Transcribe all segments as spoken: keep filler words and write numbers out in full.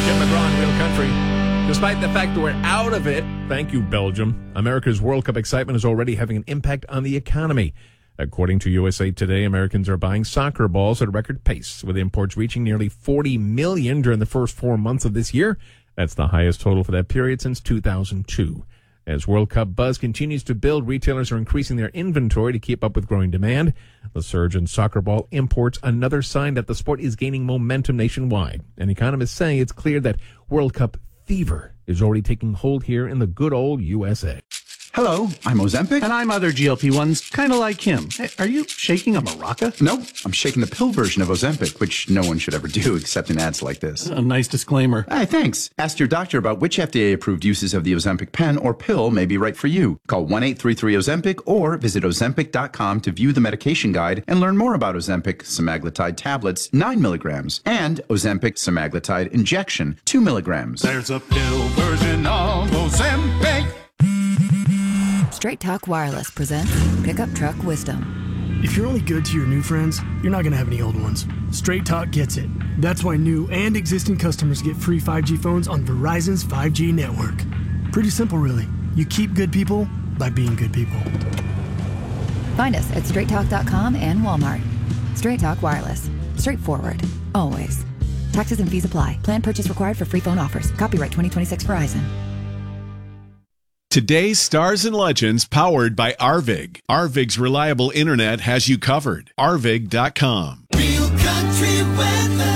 Jim McGraw, Real Country. Despite the fact that we're out of it, thank you, Belgium, America's World Cup excitement is already having an impact on the economy. According to U S A Today, Americans are buying soccer balls at a record pace, with imports reaching nearly forty million during the first four months of this year. That's the highest total for that period since two thousand two. As World Cup buzz continues to build, retailers are increasing their inventory to keep up with growing demand. The surge in soccer ball imports, another sign that the sport is gaining momentum nationwide. And economists say it's clear that World Cup fever is already taking hold here in the good old U S A. Hello, I'm Ozempic. And I'm other G L P ones, kind of like him. Hey, are you shaking a maraca? No, I'm shaking the pill version of Ozempic, which no one should ever do except in ads like this. A nice disclaimer. Hey, thanks. Ask your doctor about which F D A-approved uses of the Ozempic pen or pill may be right for you. Call one eight three three Ozempic or visit Ozempic dot com to view the medication guide and learn more about Ozempic semaglutide tablets, nine milligrams, and Ozempic semaglutide injection, two milligrams. There's a pill version of Ozempic. Straight Talk Wireless presents Pickup Truck Wisdom. If you're only good to your new friends, you're not going to have any old ones. Straight Talk gets it. That's why new and existing customers get free five G phones on Verizon's five G network. Pretty simple, really. You keep good people by being good people. Find us at straight talk dot com and Walmart. Straight Talk Wireless. Straightforward. Always. Taxes and fees apply. Plan purchase required for free phone offers. Copyright twenty twenty-six Verizon. Today's Stars and Legends, powered by Arvig. Arvig's reliable internet has you covered. Arvig dot com. Real country weather.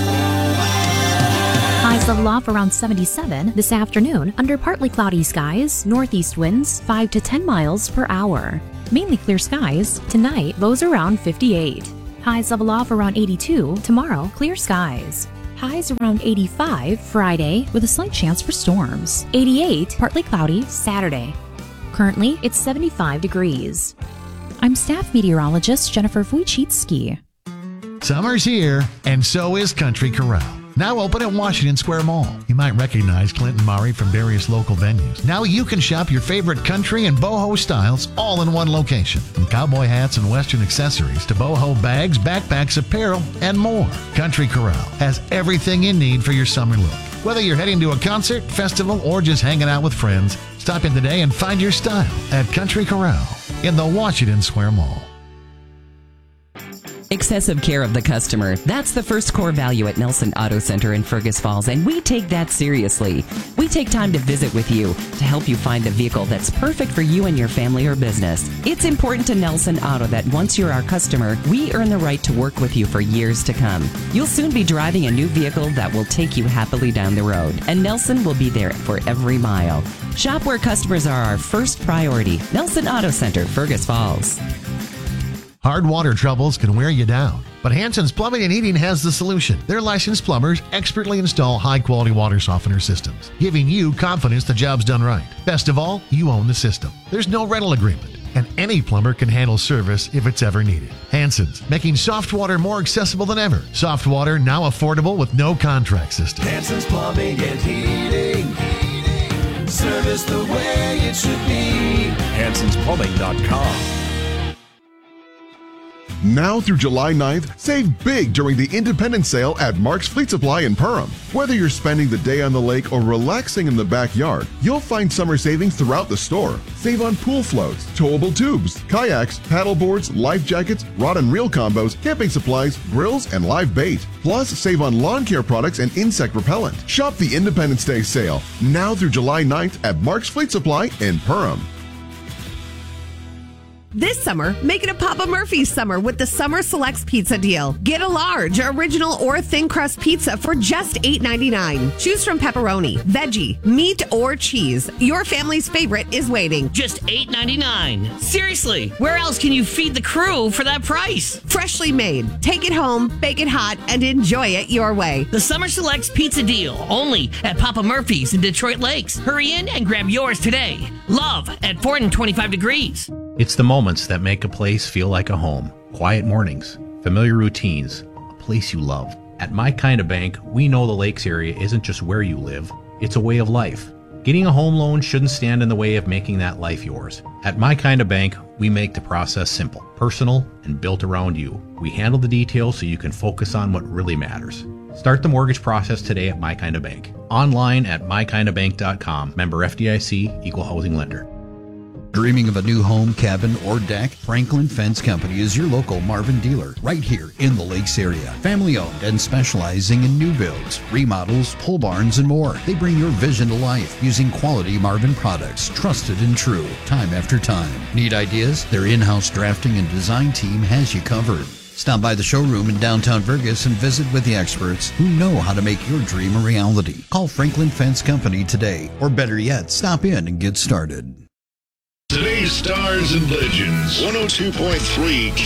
Highs level off around seventy-seven this afternoon under partly cloudy skies, northeast winds five to ten miles per hour. Mainly clear skies. Tonight, lows around fifty-eight. Highs level off around eighty-two. Tomorrow, clear skies. Highs around eighty-five Friday with a slight chance for storms. eighty-eight, partly cloudy Saturday. Currently, it's seventy-five degrees. I'm staff meteorologist Jennifer Wojcicki. Summer's here, and so is Country Corral. Now open at Washington Square Mall. You might recognize Clinton Murray from various local venues. Now you can shop your favorite country and boho styles all in one location. From cowboy hats and western accessories to boho bags, backpacks, apparel, and more. Country Corral has everything you need for your summer look. Whether you're heading to a concert, festival, or just hanging out with friends, stop in today and find your style at Country Corral in the Washington Square Mall. Excessive care of the customer. That's the first core value at Nelson Auto Center in Fergus Falls, and we take that seriously. We take time to visit with you to help you find the vehicle that's perfect for you and your family or business. It's important to Nelson Auto that once you're our customer, we earn the right to work with you for years to come. You'll soon be driving a new vehicle that will take you happily down the road, and Nelson will be there for every mile. Shop where customers are our first priority. Nelson Auto Center, Fergus Falls. Hard water troubles can wear you down, but Hanson's Plumbing and Heating has the solution. Their licensed plumbers expertly install high-quality water softener systems, giving you confidence the job's done right. Best of all, you own the system. There's no rental agreement, and any plumber can handle service if it's ever needed. Hanson's, making soft water more accessible than ever. Soft water now affordable with no contract system. Hanson's Plumbing and Heating. Heating. Service the way it should be. Hansons Plumbing dot com. Now through July ninth, save big during the Independence Sale at Mark's Fleet Supply in Perham. Whether you're spending the day on the lake or relaxing in the backyard, you'll find summer savings throughout the store. Save on pool floats, towable tubes, kayaks, paddle boards, life jackets, rod and reel combos, camping supplies, grills, and live bait. Plus, save on lawn care products and insect repellent. Shop the Independence Day sale now through July ninth at Mark's Fleet Supply in Perham. This summer, make it a Papa Murphy's summer with the Summer Selects Pizza Deal. Get a large, original, or thin crust pizza for just eight ninety-nine. Choose from pepperoni, veggie, meat, or cheese. Your family's favorite is waiting. Just eight ninety-nine. Seriously, where else can you feed the crew for that price? Freshly made. Take it home, bake it hot, and enjoy it your way. The Summer Selects Pizza Deal, only at Papa Murphy's in Detroit Lakes. Hurry in and grab yours today. Love at four and twenty-five degrees. It's the moments that make a place feel like a home. Quiet mornings, familiar routines, a place you love. At My Kind of Bank, we know the Lakes area isn't just where you live, it's a way of life. Getting a home loan shouldn't stand in the way of making that life yours. At My Kind of Bank, we make the process simple, personal, and built around you. We handle the details so you can focus on what really matters. Start the mortgage process today at My Kind of Bank. online at my kind of bank dot com. Member F D I C, Equal Housing Lender. Dreaming of a new home, cabin, or deck? Franklin Fence Company is your local Marvin dealer right here in the Lakes area. Family owned and specializing in new builds, remodels, pole barns, and more. They bring your vision to life using quality Marvin products, trusted and true, time after time. Need ideas? Their in-house drafting and design team has you covered. Stop by the showroom in downtown Vergas and visit with the experts who know how to make your dream a reality. Call Franklin Fence Company today, or better yet, stop in and get started. Today's Stars and Legends, one oh two point three